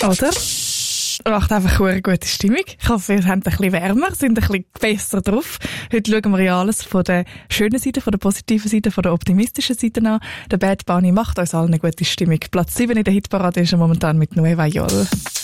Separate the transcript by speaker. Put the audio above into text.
Speaker 1: Oder? Macht einfach eine gute Stimmung. Ich hoffe, wir haben ein bisschen wärmer, sind ein bisschen besser drauf. Heute schauen wir ja alles von der schönen Seite, von der positiven Seite, von der optimistischen Seite an. Der Bad Bunny macht uns allen eine gute Stimmung. Platz 7 in der Hitparade ist er momentan mit Nueva York.